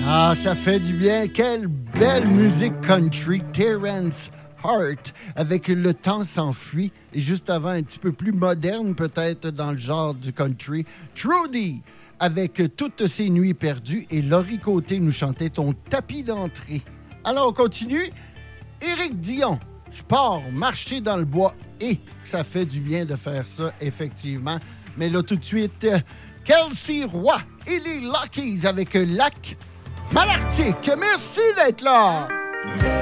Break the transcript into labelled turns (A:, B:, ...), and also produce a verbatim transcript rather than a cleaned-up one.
A: Ah, ça fait du bien. Quelle belle musique country. Terrence Hart avec Le temps s'enfuit. Et juste avant, un petit peu plus moderne peut-être dans le genre du country, Trudy avec Toutes ces nuits perdues. Et Laurie Côté nous chantait Ton tapis d'entrée. Alors on continue. Éric Dion, je pars marcher dans le bois. Et ça fait du bien de faire ça, effectivement. Mais là, tout de suite, Kelsey Roy et les Lockies avec Lac Malartic. Merci d'être là!